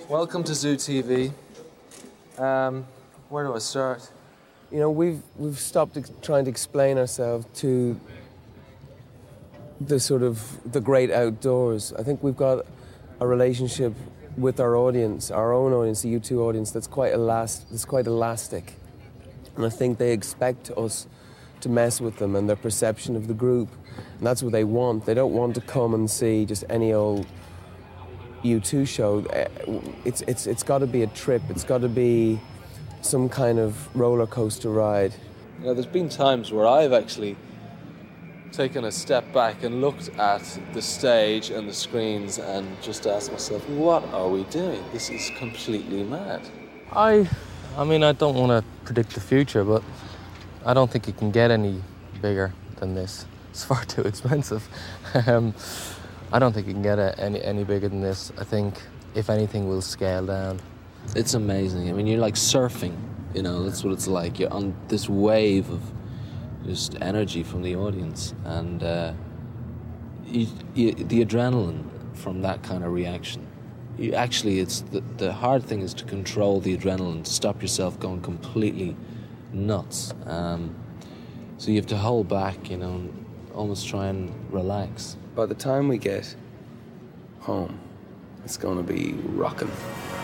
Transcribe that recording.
Welcome to Zoo TV. Where do I start? You know, we've stopped trying to explain ourselves to the great outdoors. I think we've got a relationship with our audience, our own audience, the U2 audience, that's quite elastic. And I think they expect us to mess with them and their perception of the group. And that's what they want. They don't want to come and see just any old U2 show. It's got to be a trip. It's got to be some kind of roller coaster ride. You know, there's been times where I've actually taken a step back and looked at the stage and the screens and just asked myself, what are we doing? This is completely mad. I mean, I don't want to predict the future, but I don't think it can get any bigger than this. It's far too expensive. I don't think it can get any bigger than this. I think, if anything, we'll scale down. It's amazing. I mean, you're like surfing, you know, that's what it's like. You're on this wave of just energy from the audience. And the adrenaline from that kind of reaction, it's the hard thing is to control the adrenaline, to stop yourself going completely nuts. So you have to hold back, you know, and almost try and relax. By the time we get home, it's going to be rocking.